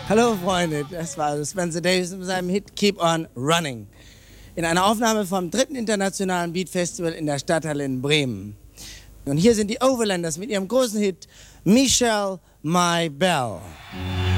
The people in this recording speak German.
Hallo Freunde, das war Spencer Davis mit seinem Hit Keep on Running. In einer Aufnahme vom 3. Internationalen Beat Festival in der Stadthalle in Bremen. Und hier sind die Overlanders mit ihrem großen Hit Michelle My Belle.